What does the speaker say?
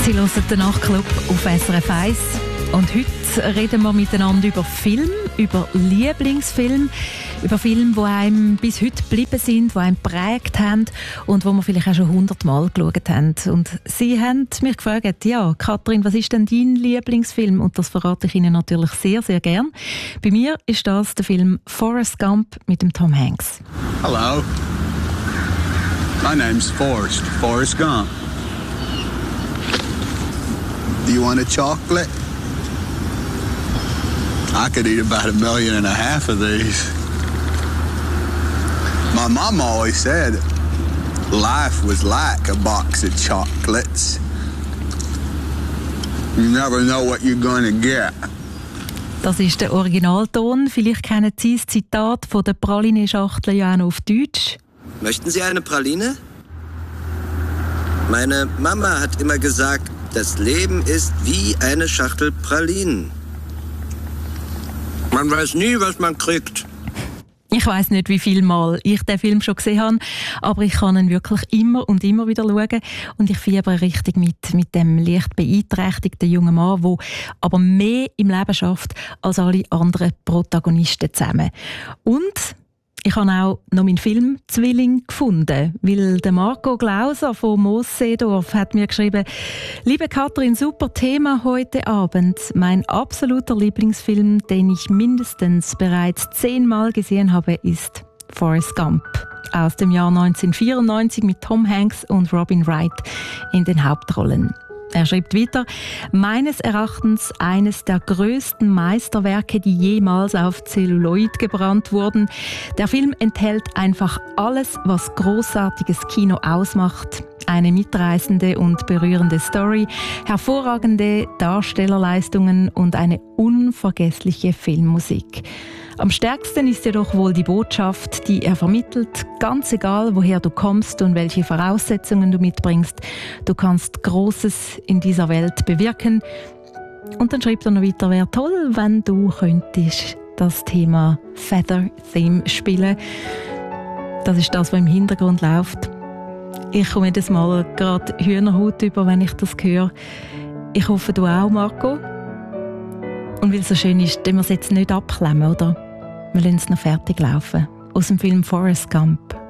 Sie hören den Nachtclub auf SRF 1. Und heute reden wir miteinander über Film, über Lieblingsfilm, über Filme, die einem bis heute geblieben sind, die einem geprägt haben und die wir vielleicht auch schon 100-mal geschaut haben. Und Sie haben mich gefragt, ja, Katrin, was ist denn dein Lieblingsfilm? Und das verrate ich Ihnen natürlich sehr, sehr gern. Bei mir ist das der Film Forrest Gump mit dem Tom Hanks. Hello. My name's Forrest Gump. Do you want a chocolate? I could eat about 1.5 million of these. My mom always said life was like a box of chocolates. You never know what you're gonna get. Das ist der Originalton. Vielleicht kennen Sie das Zitat von der Praline-Schachtel ja auch noch auf Deutsch. Möchten Sie eine Praline? Meine Mama hat immer gesagt, das Leben ist wie eine Schachtel Pralinen. Man weiß nie, was man kriegt. Ich weiss nicht, wie viel Mal ich den Film schon gesehen habe, aber ich kann ihn wirklich immer und immer wieder schauen. Und ich fiebere richtig mit dem leicht beeinträchtigten jungen Mann, der aber mehr im Leben schafft als alle anderen Protagonisten zusammen. Und ich habe auch noch meinen Film «Zwilling» gefunden, weil der Marco Glauser von Moosseedorf hat mir geschrieben: «Liebe Katrin, super Thema heute Abend. Mein absoluter Lieblingsfilm, den ich mindestens bereits 10-mal gesehen habe, ist Forrest Gump aus dem Jahr 1994 mit Tom Hanks und Robin Wright in den Hauptrollen.» Er schreibt weiter: «Meines Erachtens eines der größten Meisterwerke, die jemals auf Zelluloid gebrannt wurden. Der Film enthält einfach alles, was großartiges Kino ausmacht. Eine mitreißende und berührende Story, hervorragende Darstellerleistungen und eine unvergessliche Filmmusik. Am stärksten ist jedoch wohl die Botschaft, die er vermittelt. Ganz egal, woher du kommst und welche Voraussetzungen du mitbringst, du kannst Großes in dieser Welt bewirken.» Und dann schreibt er noch weiter: «Wäre toll, wenn du könntest das Thema Feather Theme spielen.» Das ist das, was im Hintergrund läuft. Ich komme jedes Mal gerade Hühnerhaut über, wenn ich das höre. Ich hoffe, du auch, Marco. Und weil es so schön ist, können wir es jetzt nicht abklemmen, oder? Wir lassen es noch fertig laufen. Aus dem Film Forrest Gump.